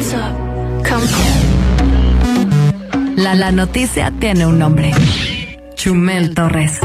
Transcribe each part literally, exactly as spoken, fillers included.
What's up? Come. La la noticia tiene un nombre. Chumel Torres.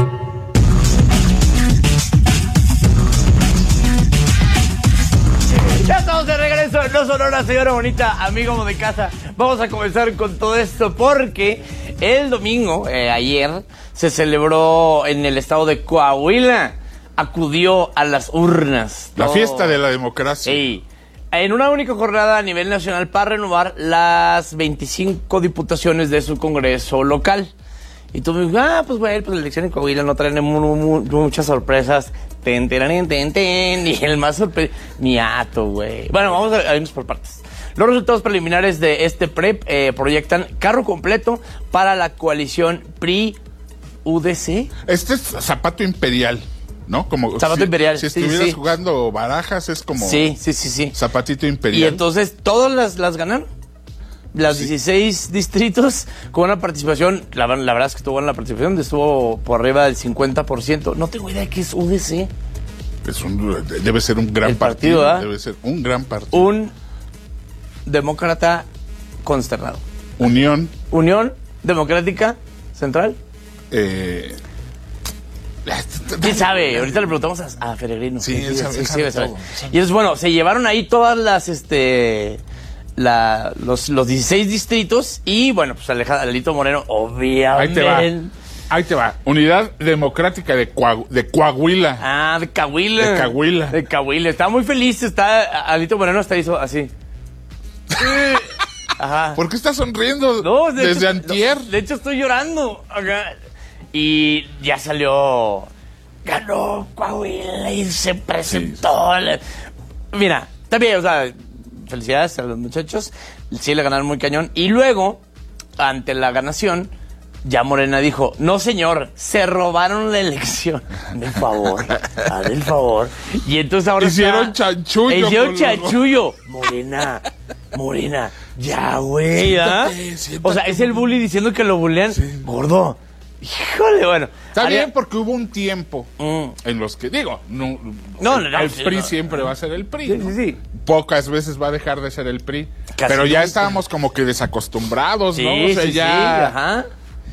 Ya estamos de regreso en No Sonora, señora bonita, amigo de casa. Vamos a comenzar con todo esto porque el domingo, eh, ayer, se celebró en el estado de Coahuila. Acudió a las urnas. La todo. fiesta de la democracia. Sí. En una única jornada a nivel nacional para renovar las veinticinco diputaciones de su congreso local. Y tú me dices, ah, pues bueno, pues la elección en Coahuila no trae mu mu muchas sorpresas. Ten, ten, ten, ten, y el más sorpresivo, miato, güey. Bueno, vamos a, a irnos por partes. Los resultados preliminares de este P R E P eh, proyectan carro completo para la coalición P R I-U D C. Este es zapato imperial, ¿no? Como Zapato si, imperial. Si sí, estuvieras sí. jugando barajas, es como Sí, sí, sí, sí. zapatito imperial. Y entonces todas las, las ganaron. Las sí. dieciséis distritos con una participación, la, la verdad es que estuvo en la participación, estuvo por arriba del cincuenta por ciento. No tengo idea de qué es U D C. Es un, debe ser un gran El partido. partido, ¿eh? Debe ser un gran partido. Un demócrata consternado. Unión. Unión Democrática Central. Eh... ¿Quién sabe? Ahorita le preguntamos a, a Peregrino. Sí, él sabe, él sabe todo. Y es bueno, se llevaron ahí todas las, este... La, los, los dieciséis distritos y bueno, pues Alito Moreno, obviamente. Ahí te va. Ahí te va. Unidad Democrática de, Coahu de Coahuila. Ah, de Coahuila. De Coahuila. De Coahuila. Estaba muy feliz. Está, Alito Moreno hasta hizo así. Ajá. ¿Por qué estás sonriendo? No, de desde hecho, antier. No, de hecho, estoy llorando. Acá. Y ya salió. Ganó Coahuila y se presentó. Sí, sí. Mira, está bien, o sea. Felicidades a los muchachos, sí le ganaron muy cañón. Y luego, ante la ganación, ya Morena dijo, no señor, se robaron la elección. Hazme el favor, hazme el favor. Y entonces ahora hicieron está, chanchullo. Hicieron chanchullo. Morena, Morena, ya güey, ¿ah? O sea, es el bully diciendo que lo bullean. Sí. Gordo. Híjole, bueno. Está haría... bien porque hubo un tiempo mm. en los que, digo, no, no, el, no, el P R I no, siempre no. va a ser el P R I. Sí, ¿no? sí, sí. Pocas veces va a dejar de ser el P R I. Casi pero ya nunca. Estábamos como que desacostumbrados, sí, ¿no? O sea, sí, ya. Sí, ajá.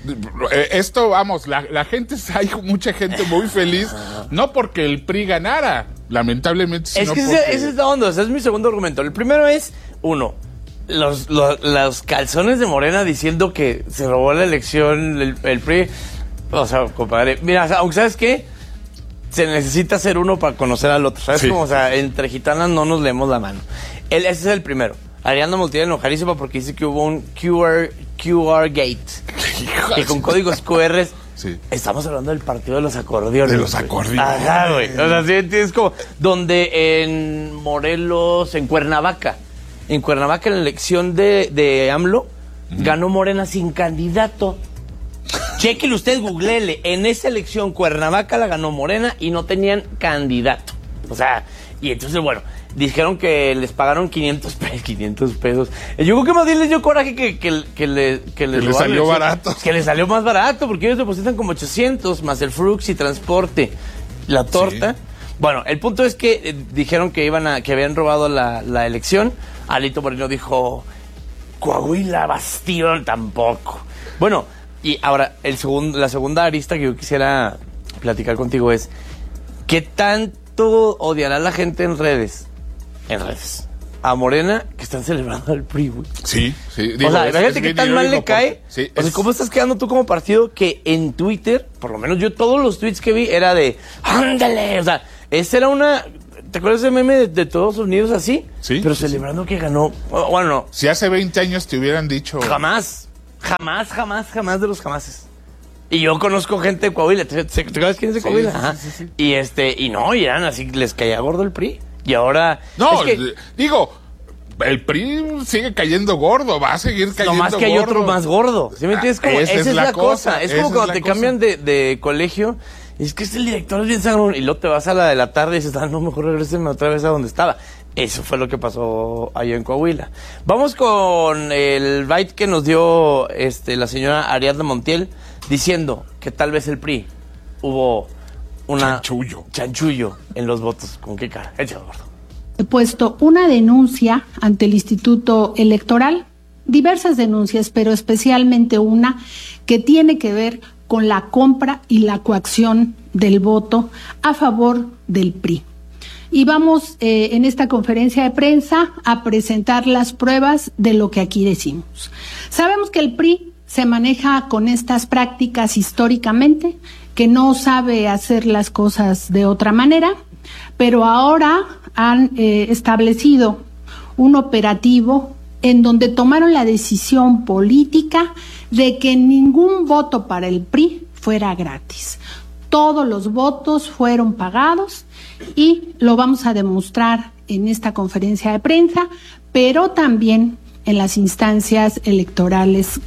Esto, vamos, la, la gente, hay mucha gente muy feliz, no porque el P R I ganara, lamentablemente, sino es que porque... ese, ese es la onda, ese es mi segundo argumento. El primero es, uno, los, los, los calzones de Morena diciendo que se robó la elección el, el P R I. O sea, compadre, mira, aunque sabes qué, se necesita ser uno para conocer al otro, ¿sabes? Sí. Como, o sea, entre gitanas no nos leemos la mano. El, ese es el primero. Ariadna Montiel enojarísima porque dice que hubo un Q R, Q R Gate. Que con códigos Q R. Sí. Estamos hablando del partido de los acordeones. De los acordeones. Ajá, güey. O sea, sí, es como donde en Morelos, en Cuernavaca, en Cuernavaca en la elección de, de AMLO, uh-huh. ganó Morena sin candidato. Chequenle usted, googleele. En esa elección, Cuernavaca la ganó Morena y no tenían candidato. O sea, y entonces, bueno, dijeron que les pagaron quinientos pesos. quinientos pesos. Yo creo que más bien les dio coraje que, que, que, le, que les que le salió barato. Que les salió más barato, porque ellos depositan como ochocientos, más el frux y transporte, la torta. Sí. Bueno, el punto es que eh, dijeron que iban a, que habían robado la, la elección. Alito Moreno dijo, Coahuila, Bastión, tampoco. Bueno, y ahora, el segundo, la segunda arista que yo quisiera platicar contigo es, ¿qué tanto odiará la gente en redes? En redes. A Morena, que están celebrando el P R I, güey. Sí, sí. Digo, o sea, es, imagínate es qué tan mal le cae. Sí, o sea, es... ¿cómo estás quedando tú como partido que en Twitter, por lo menos yo todos los tweets que vi, era de, ¡ándale! O sea, esa era una... ¿Te acuerdas ese meme de, de Estados Unidos así? Sí. Pero sí, celebrando sí. que ganó... Bueno, no. Si hace veinte años te hubieran dicho... Jamás. Jamás, jamás, jamás de los jamases. Y yo conozco gente de Coahuila. ¿Te, te, te acuerdas quién es de Coahuila? Sí, Ajá. sí, sí, sí. Y este, y no, y eran así, les caía gordo el P R I. Y ahora... No, es que, digo, el P R I sigue cayendo gordo, va a seguir cayendo gordo. No más que hay otro más gordo. ¿Sí me entiendes? Como, esa, esa es la cosa. cosa. Es como cuando es te cosa. cambian de, de colegio. Y es que este director es bien sangrón. Y luego te vas a la de la tarde y dices, ah, no, mejor regréseme otra vez a donde estaba. Eso fue lo que pasó allá en Coahuila. Vamos con el byte que nos dio este, la señora Ariadna Montiel diciendo que tal vez el P R I hubo una... Chanchullo. Chanchullo en los votos. ¿Con qué cara? Échalo, gordo. puesto una denuncia ante el Instituto Electoral, diversas denuncias, pero especialmente una que tiene que ver con la compra y la coacción del voto a favor del P R I. Y vamos eh, en esta conferencia de prensa a presentar las pruebas de lo que aquí decimos. Sabemos que el P R I se maneja con estas prácticas históricamente, que no sabe hacer las cosas de otra manera, pero ahora han eh, establecido un operativo en donde tomaron la decisión política de que ningún voto para el P R I fuera gratis. Todos los votos fueron pagados y lo vamos a demostrar en esta conferencia de prensa, pero también en las instancias electorales.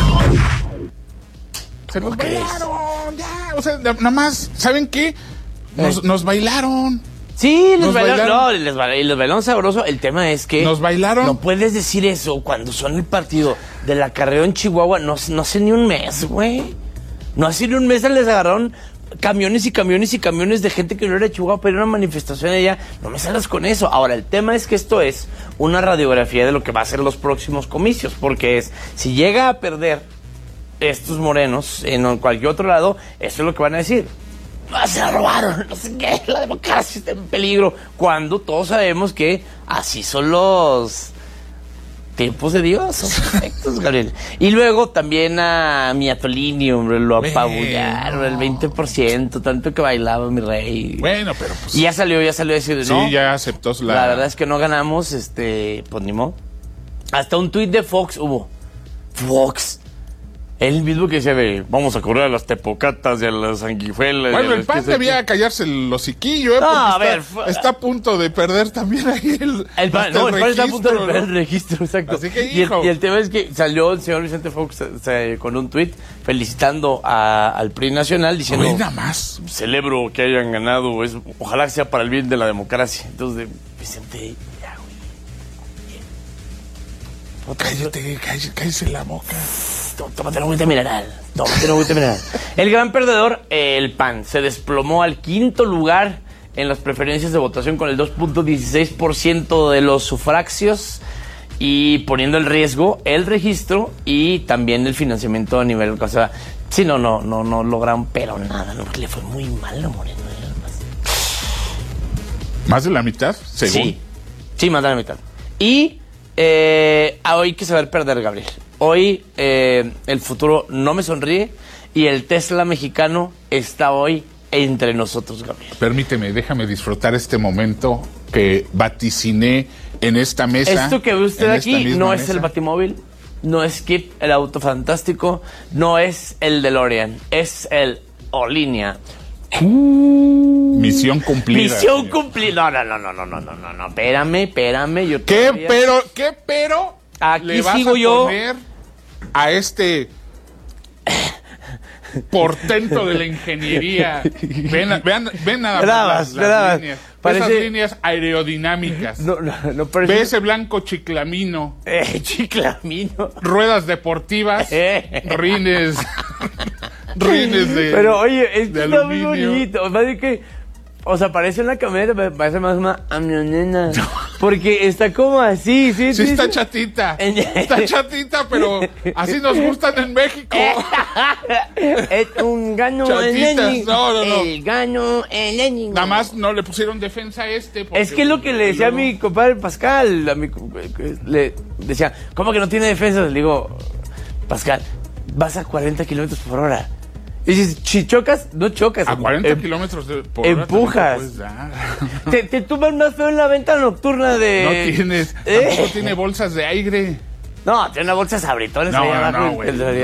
Se nos bailaron, ya, o sea, nada más, ¿saben qué? Nos, eh. nos bailaron. Sí, les Nos bailaron, bailaron. no, les, ba- les bailaron sabroso. El tema es que Nos bailaron. no puedes decir eso cuando son el partido del acarreo en Chihuahua. No, no hace ni un mes, güey. No hace ni un mes les agarraron camiones y camiones y camiones de gente que no era de Chihuahua para ir a una manifestación allá. No me salgas con eso. Ahora, el tema es que esto es una radiografía de lo que va a ser los próximos comicios, porque es, si llega a perder estos morenos en cualquier otro lado, eso es lo que van a decir. Ah, se la robaron, no sé qué, la democracia está en peligro, cuando todos sabemos que así son los tiempos de Dios, son perfectos, Gabriel. Y luego también a mi Atolini, hombre, lo apabullaron, el veinte por ciento, tanto que bailaba mi rey. Bueno, pero pues... Y ya salió, ya salió a decir, sí, no, ya aceptó la... la verdad es que no ganamos, este, pues ni modo. Hasta un tuit de Fox hubo. Fox. El mismo que decía de, vamos a correr a las tepocatas y a las sanguijuelas. Bueno, el P P A N debía callarse el hociquillo, ¿eh? No, Porque a está, ver, fue- está a punto de perder también ahí el... El P A N, hasta no, el P A N está a punto de registro, perder ¿no? el registro, exacto. Así que, y, el, hijo. y el tema es que salió el señor Vicente Fox se- se- con un tuit felicitando a- al P R I nacional, diciendo, Hoy nada más. celebro que hayan ganado, es, ojalá que sea para el bien de la democracia. Entonces, Vicente, ya, güey. Cállate, cállate, cállese la boca. Tó- Tómate una agüita mineral. Tómate una agüita mineral. El gran perdedor, eh, el P A N, se desplomó al quinto lugar en las preferencias de votación con el dos punto dieciséis por ciento de los sufragios y poniendo en riesgo el registro y también el financiamiento a nivel, o sea, sí, no, no, no, no lograron, pero nada, no, le fue muy mal a Moreno. ¿eh? ¿Más de la mitad? Según. Sí, sí, más de la mitad. Y eh, hoy hay que saber perder, Gabriel. Hoy eh, el futuro no me sonríe y el Tesla mexicano está hoy entre nosotros, Gabriel. Permíteme, déjame disfrutar este momento que vaticiné en esta mesa. Esto que ve usted en aquí esta misma no es mesa. el Batimóvil, no es Kip, el auto fantástico, no es el DeLorean, es el O-Línea. Misión cumplida. Misión señor. cumplida. No, no, no, no, no, no, no, no, espérame, espérame. Yo ¿Qué todavía- pero, qué pero Aquí le vas sigo a yo. poner a este portento de la ingeniería? Ven, vean, ven nada más Nada las, más, las nada más. líneas. Parece- Esas líneas aerodinámicas. No, no, no parece... Ve ese blanco chiclamino, Eh, chiclamino. ruedas deportivas, Eh. rines, rines de Pero oye, esto de está muy aluminio. bonito. O sea, de que, o sea, parece una camioneta, pero parece más una camioneta. Porque está como así, sí, Sí, sí. está sí. chatita. En- Está chatita, pero así nos gustan en México. Es un gano Chatitas, helénico. no, no, no. El gano helénico. Nada más no le pusieron defensa a este. porque- Es que lo que le decía a mi compadre Pascal, a mi, le decía, ¿cómo que no tiene defensa? Le digo, Pascal, vas a cuarenta kilómetros por hora. Y dices, si chocas, no chocas. A cuarenta Em- kilómetros de- por hora. empujas. también te puedes dar. Te, te tumban más feo en la ventana nocturna de... No tienes. ¿Eh? Tampoco tiene bolsas de aire. No, tiene una bolsa de sabritones No, ahí no, abajo. no, güey.